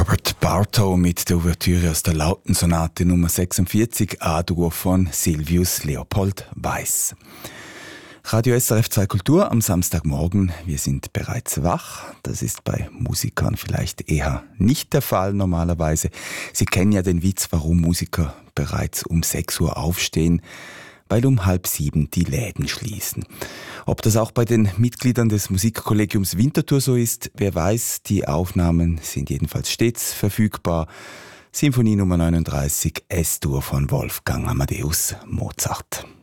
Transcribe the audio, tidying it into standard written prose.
Robert Bartow mit der Ouvertüre aus der Lautensonate Nummer 46 A-Dur von Silvius Leopold Weiss. Radio SRF 2 Kultur am Samstagmorgen. Wir sind bereits wach. Das ist bei Musikern vielleicht eher nicht der Fall normalerweise. Sie kennen ja den Witz, warum Musiker bereits um 6 Uhr aufstehen, weil um 6:30 die Läden schließen. Ob das auch bei den Mitgliedern des Musikkollegiums Winterthur so ist, wer weiß. Die Aufnahmen sind jedenfalls stets verfügbar. Sinfonie Nummer 39, S-Dur von Wolfgang Amadeus Mozart.